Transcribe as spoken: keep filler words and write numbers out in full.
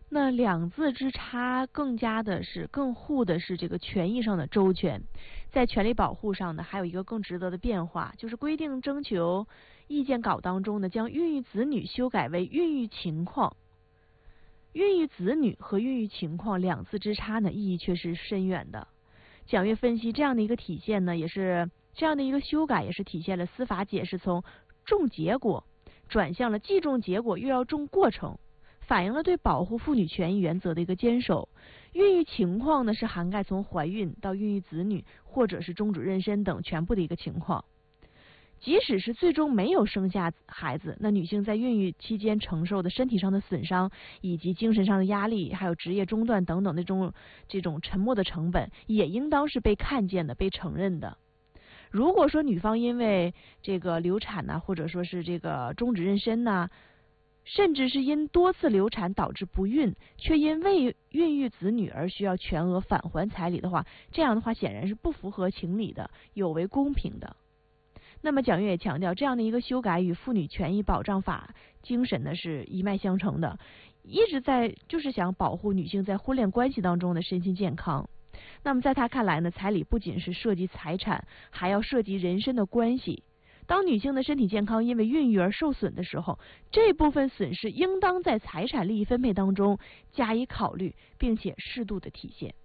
那两字之差更加的是更护的是这个权益上的周全，在权利保护上呢，还有一个更值得的变化，就是规定征求意见稿当中呢，将孕育子女修改为孕育情况。孕育子女和孕育情况两字之差呢，意义却是深远的。蒋越分析这样的一个体现呢，也是这样的一个修改，也是体现了司法解释从重结果转向了既重结果又要重过程，反映了对保护妇女权益原则的一个坚守。孕育情况呢，是涵盖从怀孕到孕育子女或者是终止妊娠等全部的一个情况。即使是最终没有生下孩子，那女性在孕育期间承受的身体上的损伤，以及精神上的压力，还有职业中断等等的这种这种沉没的成本，也应当是被看见的、被承认的。如果说女方因为这个流产呢，或者说是这个终止妊娠呢，甚至是因多次流产导致不孕，却因未孕育子女而需要全额返还彩礼的话，这样的话显然是不符合情理的，有违公平的。那么蒋越也强调，这样的一个修改与妇女权益保障法精神呢是一脉相承的，一直在就是想保护女性在婚恋关系当中的身心健康。那么在他看来呢，彩礼不仅是涉及财产，还要涉及人身的关系。当女性的身体健康因为孕育而受损的时候，这部分损失应当在财产利益分配当中加以考虑，并且适度的体现。